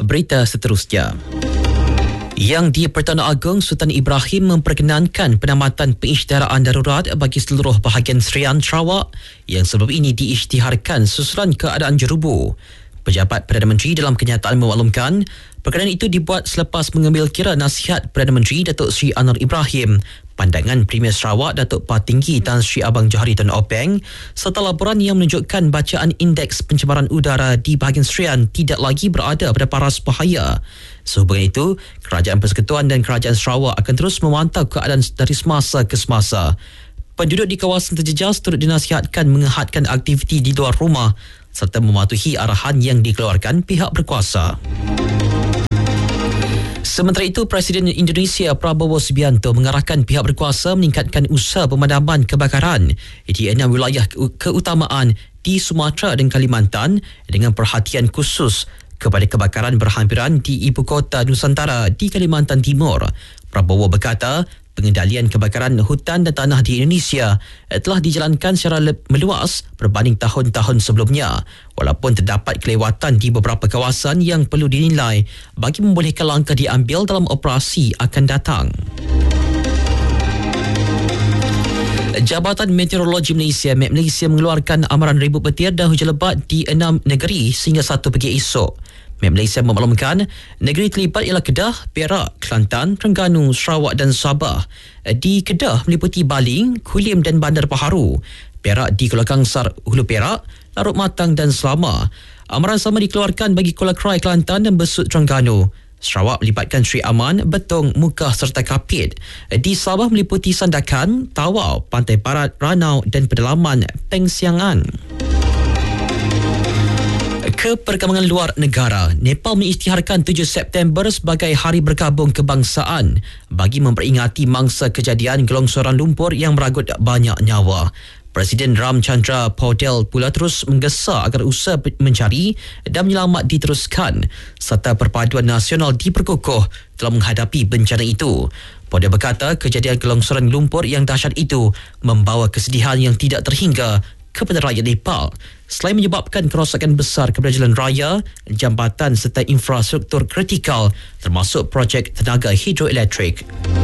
Berita seterusnya. Yang di Pertuan Agong Sultan Ibrahim memperkenankan penamatan pengisytiharaan darurat bagi seluruh bahagian Serian Sarawak yang sebelum ini diisytiharkan susulan keadaan jerubu. Pejabat Perdana Menteri dalam kenyataan memaklumkan perkenaan itu dibuat selepas mengambil kira nasihat Perdana Menteri Datuk Seri Anwar Ibrahim, pandangan Premier Sarawak Datuk Patinggi Tan Sri Abang Johari Tun Openg serta laporan yang menunjukkan bacaan indeks pencemaran udara di bahagian Serian tidak lagi berada pada paras bahaya. Sehubungan itu, Kerajaan Persekutuan dan Kerajaan Sarawak akan terus memantau keadaan dari semasa ke semasa. Penduduk di kawasan terjejas turut dinasihatkan menghadkan aktiviti di luar rumah serta mematuhi arahan yang dikeluarkan pihak berkuasa. Sementara itu, Presiden Indonesia Prabowo Subianto mengarahkan pihak berkuasa meningkatkan usaha pemadaman kebakaran di 6 wilayah keutamaan di Sumatera dan Kalimantan dengan perhatian khusus kepada kebakaran berhampiran di ibu kota Nusantara di Kalimantan Timur. Prabowo berkata, pengendalian kebakaran hutan dan tanah di Indonesia telah dijalankan secara meluas berbanding tahun-tahun sebelumnya, walaupun terdapat kelewatan di beberapa kawasan yang perlu dinilai bagi membolehkan langkah diambil dalam operasi akan datang. Jabatan Meteorologi Malaysia, MET Malaysia mengeluarkan amaran ribut petir dan hujan lebat di 6 negeri sehingga 1 pagi esok. MET Malaysia memaklumkan negeri terlibat ialah Kedah, Perak, Kelantan, Terengganu, Sarawak dan Sabah. Di Kedah meliputi Baling, Kulim dan Bandar Baharu. Perak di Kuala Kangsar, Hulu Perak, Larut Matang dan Selama. Amaran sama dikeluarkan bagi Kuala Krai, Kelantan dan Besut, Terengganu. Sarawak melibatkan Sri Aman, Betong, Mukah serta Kapit. Di Sabah meliputi Sandakan, Tawau, Pantai Barat, Ranau dan pedalaman Pengsiangan. Ke perkembangan luar negara, Nepal mengisytiharkan 7 September sebagai Hari Berkabung Kebangsaan bagi memperingati mangsa kejadian gelongsoran lumpur yang meragut banyak nyawa. Presiden Ramchandra Paudel pula terus menggesa agar usaha mencari dan menyelamat diteruskan serta perpaduan nasional diperkukuh dalam menghadapi bencana itu. Paudel berkata kejadian gelongsoran lumpur yang dahsyat itu membawa kesedihan yang tidak terhingga kepada rakyat Nepal selain menyebabkan kerosakan besar kepada jalan raya, jambatan serta infrastruktur kritikal termasuk projek tenaga hidroelektrik.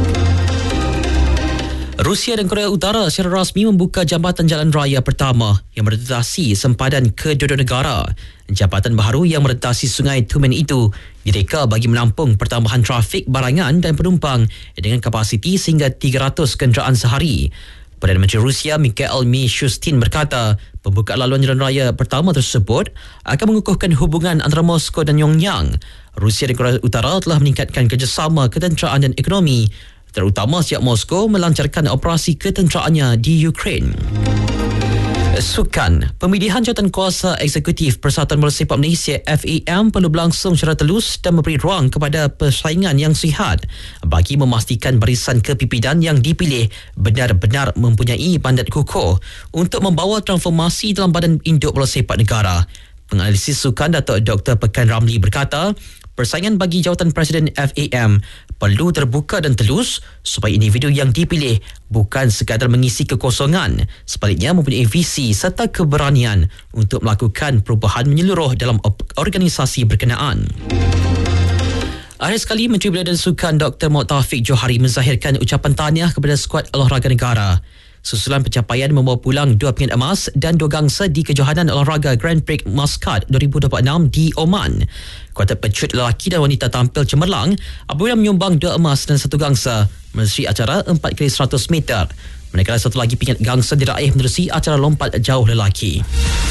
Rusia dan Korea Utara secara rasmi membuka jambatan jalan raya pertama yang merentasi sempadan kedua-dua negara. Jambatan baharu yang merentasi Sungai Tumen itu direka bagi menampung pertambahan trafik barangan dan penumpang dengan kapasiti sehingga 300 kenderaan sehari. Perdana Menteri Rusia Mikhail Mishustin berkata pembukaan laluan jalan raya pertama tersebut akan mengukuhkan hubungan antara Moskow dan Pyongyang. Rusia dan Korea Utara telah meningkatkan kerjasama ketenteraan dan ekonomi, terutama sejak Moskow melancarkan operasi ketenteraannya di Ukraine. Sukan, pemilihan jawatan kuasa eksekutif Persatuan Bola Sepak Malaysia FAM perlu berlangsung secara telus dan memberi ruang kepada persaingan yang sihat bagi memastikan barisan kepimpinan yang dipilih benar-benar mempunyai mandat kukuh untuk membawa transformasi dalam badan induk bola sepak negara. Penganalisis sukan Datuk Dr. Pekan Ramli berkata, persaingan bagi jawatan Presiden FAM perlu terbuka dan telus supaya individu yang dipilih bukan sekadar mengisi kekosongan, sebaliknya mempunyai visi serta keberanian untuk melakukan perubahan menyeluruh dalam organisasi berkenaan. Akhir sekali, Menteri Belia dan Sukan Dr. Mohd Taufik Johari menzahirkan ucapan tahniah kepada skuad olahraga negara susulan pencapaian membawa pulang 2 pingat emas dan 2 gangsa di kejohanan olahraga Grand Prix Muscat 2026 di Oman. Kuartet pecut lelaki dan wanita tampil cemerlang apabila menyumbang 2 emas dan 1 gangsa menerusi acara 4x100 meter. Manakala satu lagi pingat gangsa diraih menerusi acara lompat jauh lelaki.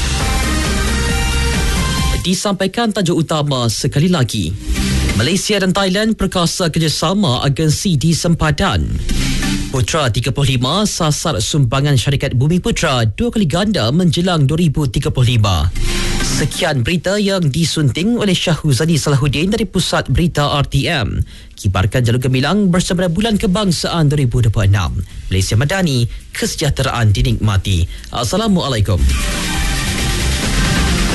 Disampaikan tajuk utama sekali lagi. Malaysia dan Thailand perkasa kerjasama agensi di sempadan. Putra 35 sasar sumbangan syarikat Bumi Putra 2 kali ganda menjelang 2035. Sekian berita yang disunting oleh Syahuzani Salahuddin dari Pusat Berita RTM. Kibarkan jalur gemilang bersama Bulan Kebangsaan 2026. Malaysia Madani, kesejahteraan dinikmati. Assalamualaikum.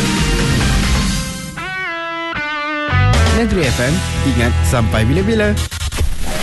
Negeri FM, ingat sampai bila-bila.